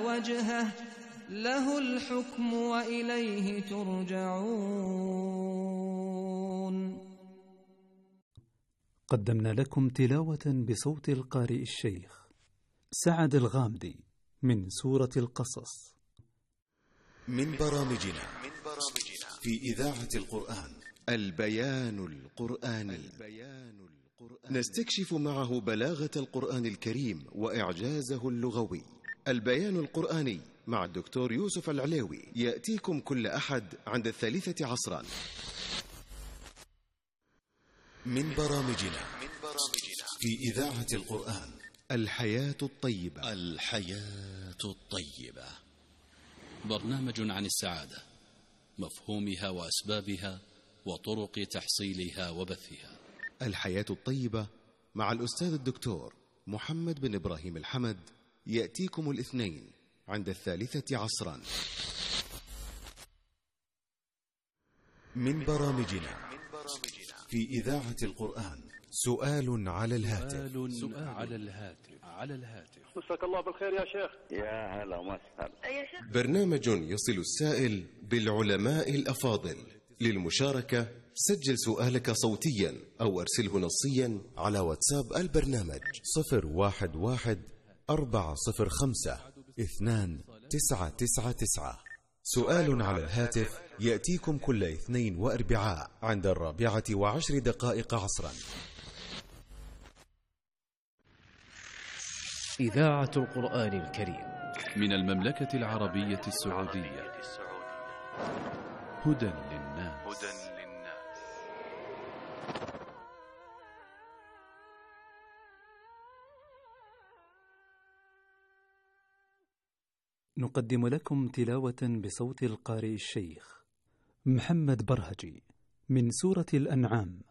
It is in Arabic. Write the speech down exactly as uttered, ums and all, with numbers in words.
وجهه له الحكم وإليه ترجعون. قدمنا لكم تلاوة بصوت القارئ الشيخ سعد الغامدي من سورة القصص. من برامجنا في إذاعة القرآن البيان القرآني. نستكشف معه بلاغة القرآن الكريم وإعجازه اللغوي. البيان القرآني مع الدكتور يوسف العليوي يأتيكم كل أحد عند الثالثة عصرا. من برامجنا في إذاعة القرآن الحياة الطيبة. الحياة الطيبة برنامج عن السعادة، مفهومها وأسبابها وطرق تحصيلها وبثها. الحياة الطيبة مع الأستاذ الدكتور محمد بن إبراهيم الحمد يأتيكم الاثنين عند الثالثة عصرا. من برامجنا في إذاعة القرآن سؤال على الهاتف. سؤال على الهاتف على الهاتف مساك الله بالخير يا شيخ. يا هلا وسهلا يا شيخ. برنامج يصل السائل بالعلماء الأفاضل. للمشاركة سجل سؤالك صوتيا أو أرسله نصيا على واتساب البرنامج صفر واحد واحد أربعة صفر خمسة اثنان تسعة تسعة تسعة. سؤال على الهاتف يأتيكم كل اثنين وأربعاء عند الرابعة وعشر دقائق عصرا. إذاعة القرآن الكريم من المملكة العربية السعودية. هدى للناس. نقدم لكم تلاوة بصوت القارئ الشيخ محمد برهجي من سورة الأنعام